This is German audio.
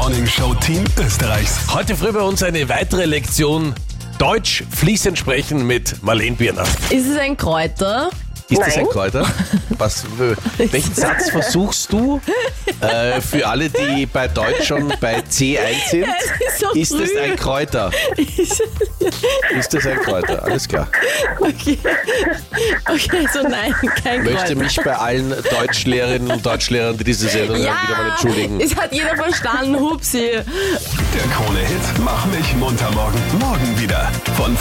Morning-Show Team Österreichs. Heute früh bei uns eine weitere Lektion Deutsch fließend sprechen mit Marlene Birner. Ist es ein Kräuter? Ist das ein Kräuter? Welchen Satz versuchst du für alle, die bei Deutsch schon bei C1 sind? Es ist so Ist früh. das ein Kräuter? Ist das ein Kräuter? Alles klar. Okay, also nein, kein Ich möchte Kräuter. mich bei allen Deutschlehrerinnen und Deutschlehrern, die diese Sendung hören, wieder mal entschuldigen. Es hat jeder verstanden, Hupsi. Der Krone-Hit Mach mich munter morgen. Morgen wieder. Von